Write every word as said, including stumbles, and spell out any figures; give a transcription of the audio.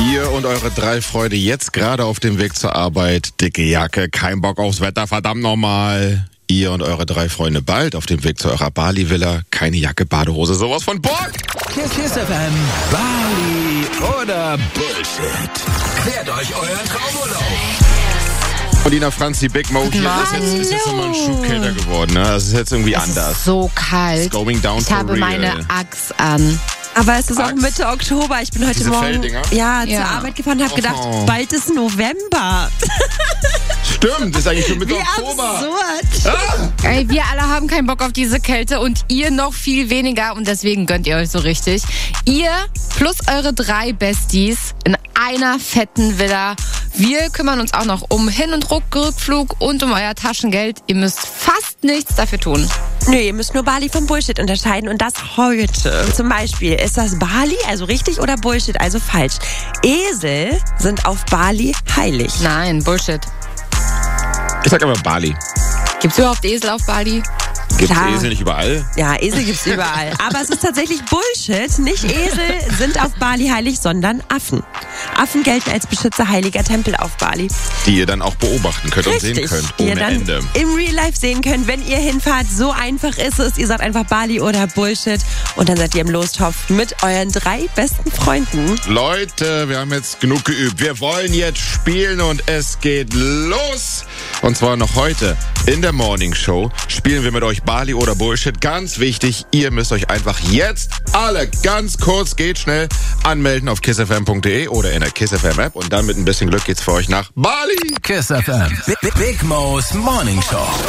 Ihr und eure drei Freunde jetzt gerade auf dem Weg zur Arbeit. Dicke Jacke, kein Bock aufs Wetter, verdammt nochmal. Ihr und eure drei Freunde bald auf dem Weg zu eurer Bali-Villa. Keine Jacke, Badehose, sowas von Bock. Kiss, Kiss F M, Bali oder Bullshit. Klärt euch euren Traumurlaub. Und Ina Franzi, Big Mo hier ist jetzt, ist jetzt nochmal ein Schuh kälter geworden. Ne? Das ist jetzt irgendwie es anders. Ist so kalt. It's going down ich for habe real. meine Axt an. Aber es ist auch Axt. Mitte Oktober. Ich bin heute Diese Morgen Felddinger? ja, Ja. zur Arbeit gefahren und habe gedacht, Oh. bald ist November. Stimmt, ist eigentlich schon Mitte Wie Oktober. absurd. Ah! Ey, wir alle haben keinen Bock auf diese Kälte und ihr noch viel weniger und deswegen gönnt ihr euch so richtig. Ihr plus eure drei Besties in einer fetten Villa. Wir kümmern uns auch noch um Hin- und Ruck- Rückflug und um euer Taschengeld. Ihr müsst fast nichts dafür tun. Nö, ihr müsst nur Bali vom Bullshit unterscheiden und das heute. Zum Beispiel, ist das Bali, also richtig, oder Bullshit, also falsch? Esel sind auf Bali heilig. Nein, Bullshit. Ich sag aber Bali. Gibt's überhaupt Esel auf Bali? Gibt's Klar. Esel nicht überall? Ja, Esel gibt's überall. Aber es ist tatsächlich Bullshit. Nicht Esel sind auf Bali heilig, sondern Affen. Affen gelten als Beschützer heiliger Tempel auf Bali. Die ihr dann auch beobachten könnt und sehen könnt. die ihr Ohne dann Ende. im Real Life sehen könnt, wenn ihr hinfahrt. So einfach ist es. Ihr sagt einfach Bali oder Bullshit und dann seid ihr im Lostopf mit euren drei besten Freunden. Leute, wir haben jetzt genug geübt. Wir wollen jetzt spielen und es geht los. Und zwar noch heute in der Morning Show spielen wir mit euch Bali oder Bullshit. Ganz wichtig, ihr müsst euch einfach jetzt alle ganz kurz, geht schnell, anmelden auf kiss f m punkt d e oder in der Kiss F M App und dann mit ein bisschen Glück geht's für euch nach Bali. Kiss F M, Big, Big Mo's Morning Show.